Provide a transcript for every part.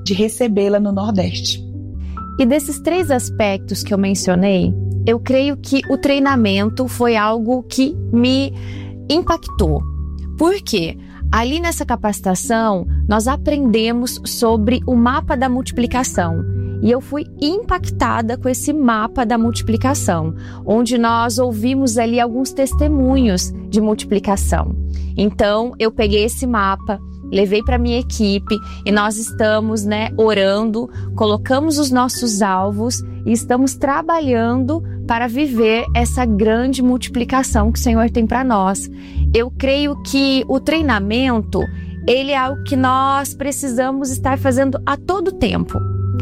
de recebê-la no Nordeste. E desses 3 aspectos que eu mencionei, eu creio que o treinamento foi algo que me impactou. Por quê? Ali nessa capacitação, nós aprendemos sobre o mapa da multiplicação. E eu fui impactada com esse mapa da multiplicação, onde nós ouvimos ali alguns testemunhos de multiplicação. Então, eu peguei esse mapa, levei para minha equipe e nós estamos, orando, colocamos os nossos alvos e estamos trabalhando para viver essa grande multiplicação que o Senhor tem para nós. Eu creio que o treinamento, ele é algo que nós precisamos estar fazendo a todo tempo.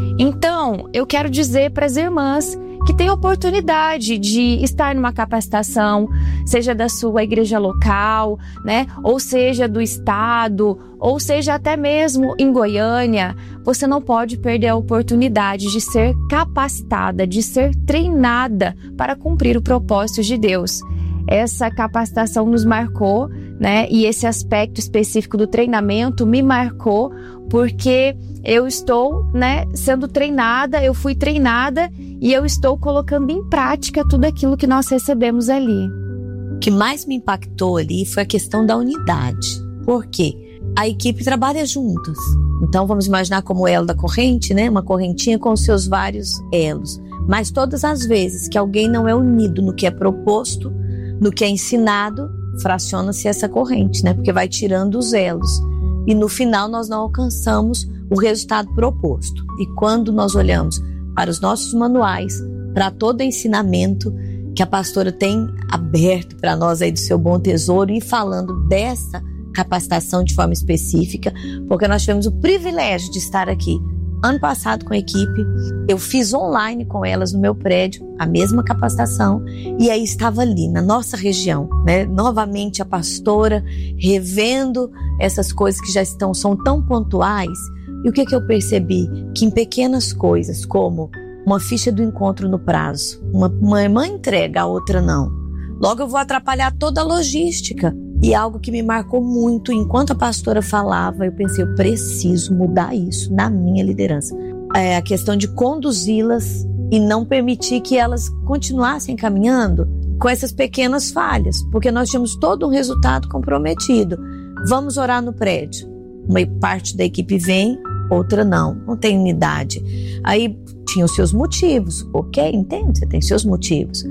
Então, eu quero dizer para as irmãs que tem oportunidade de estar numa capacitação, seja da sua igreja local, ou seja do estado, ou seja até mesmo em Goiânia, você não pode perder a oportunidade de ser capacitada, de ser treinada para cumprir o propósito de Deus. Essa capacitação nos marcou, e esse aspecto específico do treinamento me marcou, porque eu estou, sendo treinada, eu fui treinada e eu estou colocando em prática tudo aquilo que nós recebemos ali. O que mais me impactou ali foi a questão da unidade. Por quê? A equipe trabalha juntas. Então vamos imaginar como o elo da corrente, uma correntinha com os seus vários elos. Mas todas as vezes que alguém não é unido no que é proposto, no que é ensinado, fraciona-se essa corrente, porque vai tirando os elos. E no final nós não alcançamos o resultado proposto. E quando nós olhamos para os nossos manuais, para todo ensinamento que a pastora tem aberto para nós aí do seu bom tesouro e falando dessa capacitação de forma específica, porque nós tivemos o privilégio de estar aqui ano passado com a equipe, eu fiz online com elas no meu prédio, a mesma capacitação, e aí estava ali, na nossa região, novamente a pastora revendo essas coisas que são tão pontuais. E o que eu percebi? Que em pequenas coisas, como uma ficha do encontro no prazo, uma irmã entrega, a outra não. Logo eu vou atrapalhar toda a logística. E algo que me marcou muito, enquanto a pastora falava, eu pensei, eu preciso mudar isso na minha liderança. A questão de conduzi-las e não permitir que elas continuassem caminhando com essas pequenas falhas, porque nós tínhamos todo um resultado comprometido. Vamos orar no prédio. Uma parte da equipe vem, outra não tem unidade. Aí tinha os seus motivos, ok, entendo, você tem seus motivos,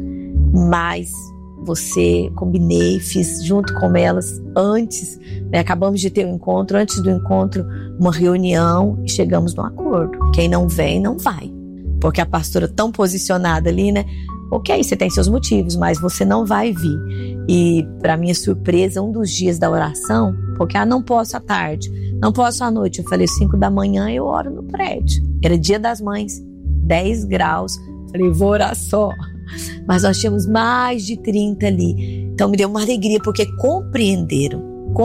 mas combinei, fiz junto com elas antes, acabamos de ter um encontro, antes do encontro uma reunião e chegamos num acordo. Quem não vem, não vai, porque a pastora tão posicionada ali, ok, você tem seus motivos, mas você não vai vir. E para minha surpresa, um dos dias da oração, porque não posso à tarde, não posso à noite, eu falei 5 da manhã eu oro no prédio, era dia das mães, 10 graus, falei, vou orar só. Mas nós tínhamos mais de 30 ali. Então me deu uma alegria, porque compreenderam,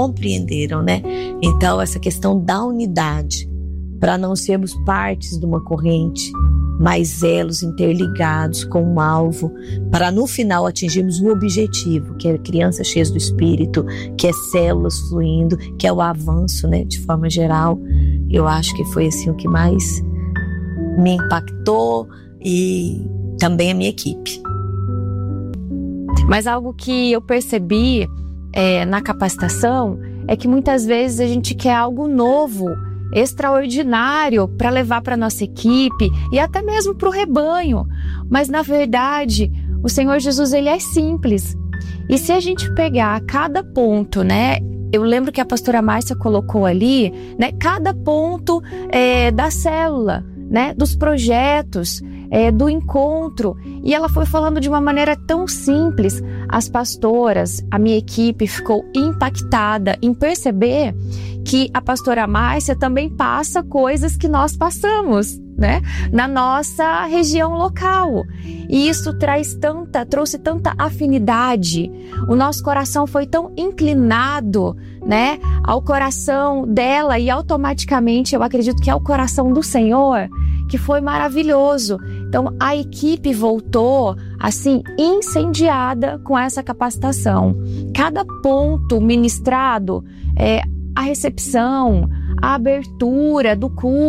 Então essa questão da unidade, para não sermos partes de uma corrente, mas elos interligados com um alvo, para no final atingirmos o objetivo, que é crianças cheias do Espírito, que é células fluindo, que é o avanço, de forma geral. Eu acho que foi assim o que mais me impactou, e também a minha equipe. Mas algo que eu percebi na capacitação é que muitas vezes a gente quer algo novo, extraordinário para levar para nossa equipe e até mesmo para o rebanho. Mas na verdade, o Senhor Jesus, ele é simples. E se a gente pegar cada ponto, eu lembro que a pastora Márcia colocou ali, cada ponto da célula, dos projetos, do encontro, e ela foi falando de uma maneira tão simples. As pastoras, a minha equipe ficou impactada em perceber que a pastora Márcia também passa coisas que nós passamos, na nossa região local, e isso trouxe tanta afinidade. O nosso coração foi tão inclinado, ao coração dela, e automaticamente eu acredito que é o coração do Senhor, que foi maravilhoso. Então a equipe voltou assim incendiada com essa capacitação. Cada ponto ministrado, a recepção, a abertura do culto,